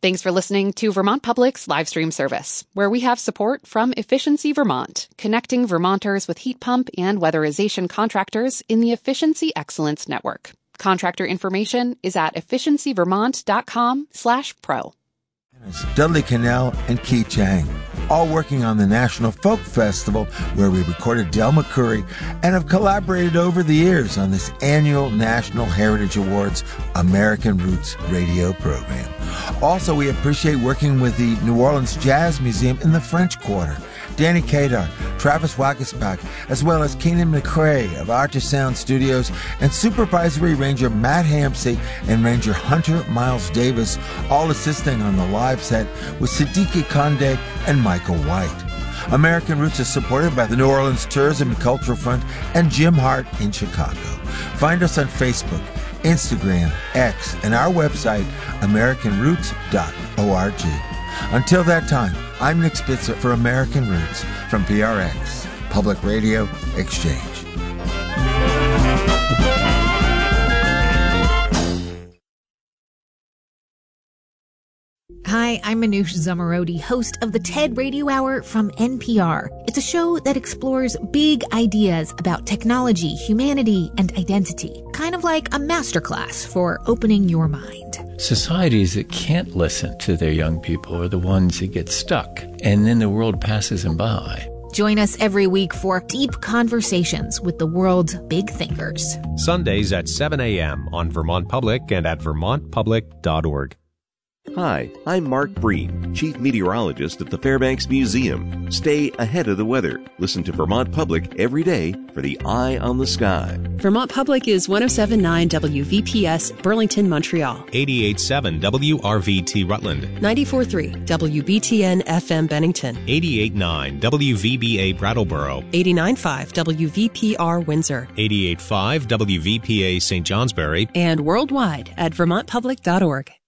Thanks for listening to Vermont Public's live stream service, where we have support from Efficiency Vermont, connecting Vermonters with heat pump and weatherization contractors in the Efficiency Excellence Network. Contractor information is at efficiencyvermont.com/pro. Dudley Cannell and Key Chang, all working on the National Folk Festival, where we recorded Del McCoury and have collaborated over the years on this annual National Heritage Awards American Roots radio program. Also, we appreciate working with the New Orleans Jazz Museum in the French Quarter, Danny Kadar, Travis Wagaspak, as well as Keenan McCrae of Artisound Studios, and Supervisory Ranger Matt Hampsey and Ranger Hunter Miles Davis, all assisting on the live set with Siddiqui Conde and Michael White. American Roots is supported by the New Orleans Tourism and Cultural Fund and Jim Hart in Chicago. Find us on Facebook, Instagram, X, and our website, AmericanRoots.org. Until that time, I'm Nick Spitzer for American Roots from PRX, Public Radio Exchange. Hi, I'm Manoush Zomorodi, host of the TED Radio Hour from NPR. It's a show that explores big ideas about technology, humanity, and identity. Kind of like a masterclass for opening your mind. Societies that can't listen to their young people are the ones that get stuck, and then the world passes them by. Join us every week for deep conversations with the world's big thinkers. Sundays at 7 a.m. on Vermont Public and at vermontpublic.org. Hi, I'm Mark Breen, Chief Meteorologist at the Fairbanks Museum. Stay ahead of the weather. Listen to Vermont Public every day for the eye on the sky. Vermont Public is 107.9 WVPS, Burlington, Montreal. 88.7 WRVT Rutland. 94.3 WBTN FM Bennington. 88.9 WVBA Brattleboro. 89.5 WVPR Windsor. 88.5 WVPA St. Johnsbury. And worldwide at vermontpublic.org.